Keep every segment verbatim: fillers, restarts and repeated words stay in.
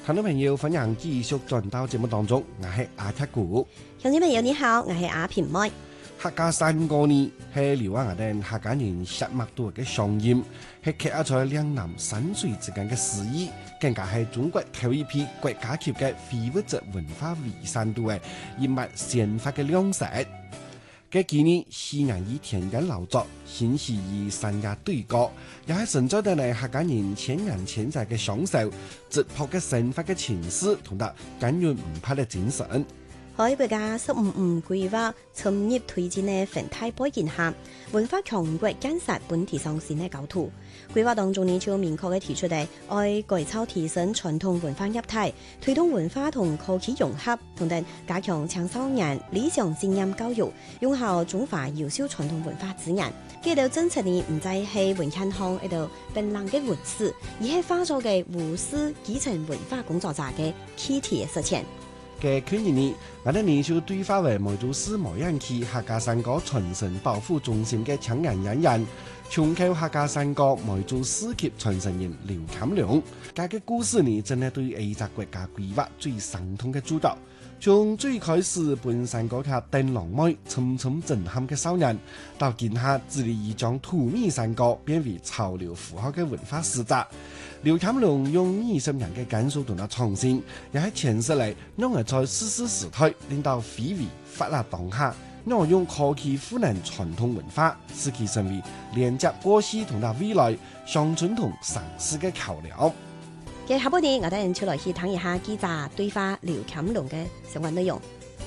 聽眾朋友，歡迎繼續轉到節目當中，我係阿踢古。 聽眾朋友你好，我係阿平妹。 客家山歌呢係寮下我哋客家人血脈度嘅聲音，係刻壓在兩南山水之間嘅詩意，更加係中國頭一批國家級嘅非物質文化遺產度嘅一脈先發嘅糧食。嘅幾年西洋以田園勞作，顯示以山野對歌，又係存在得嚟客家人千年千載嘅享受，質樸嘅生活嘅情思，同得根源唔怕嘅精神。 喺國家十五五規劃深入推進嘅生態背景下，文化強國建設本地上線嘅構圖。規劃當中呢，就明確嘅提出嚟，愛改造提升傳統文化業態，推動文化同科技融合，同埋加強青少年理想經驗教育，用好中華優秀傳統文化資源。呢度政策呢，唔再係文獻項一度冰冷嘅文史，而係化作嘅無私基層文化工作者嘅具體嘅實踐。 嘅去年呢，我哋年少對話為梅州市梅陽區客家山歌傳承保護中心嘅搶人引人，全靠客家山歌梅州市級傳承人劉欽良。佢嘅故事呢，真係對呢個國家規劃最傷痛嘅主導。從最開始本山歌劇燈籠妹沉沉震撼嘅少年，到今下致力於將土米山歌變為潮流符號嘅文化使者。劉欽良用二十年嘅感受同埋創新，也係詮釋嚟，讓我在史詩時代令到非遺發達當下，讓我用科技賦能傳統文化，使其成為連接過去同埋未來鄉村同城市嘅橋梁。 嘅下半年，我哋人出來去睇一下記者對話劉欽良嘅相關內容。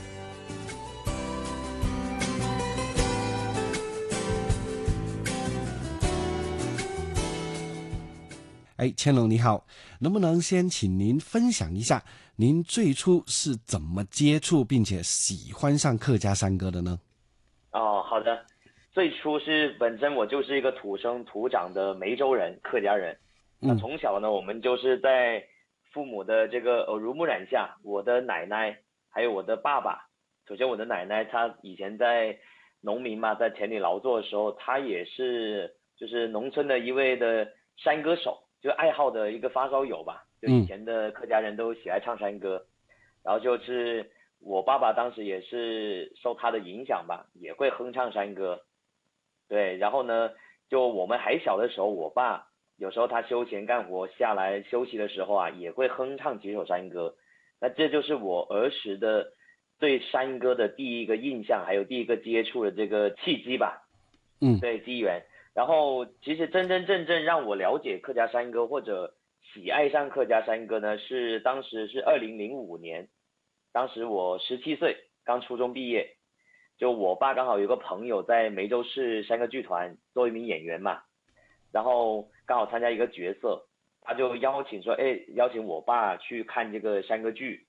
哎，乾隆你好，能不能先請您分享一下，您最初是怎麼接觸並且喜歡上客家山歌的呢？ 哦，好的，最初是本身我就是一個土生土長的梅州人，客家人。那從小呢，我們就是在父母的這個耳濡目染下，我的奶奶還有我的爸爸。首先，我的奶奶她以前在農民嘛，在田裏勞作的時候，她也是就是農村的一位的山歌手。就愛好的一個發燒友吧，就以前的客家人都喜愛唱山歌，嗯、然後就是我爸爸當時也是受他的影響吧，也會哼唱山歌。對，然後呢，就我們還小的時候，我爸有時候他休閒幹活下來休息的時候啊，也會哼唱幾首山歌。那這就是我兒時的對山歌的第一個印象，還有第一個接觸的這個契機吧。嗯，對，機緣。然後其實真真正正讓我了解客家山歌或者喜愛上客家山歌呢，是當時是二零零五年，當時我十七歲，剛初中畢業，就我爸剛好有個朋友在梅州市山歌劇團做一名演員嘛，然後剛好參加一個角色，他就邀請說，哎，邀請我爸去看這個山歌劇，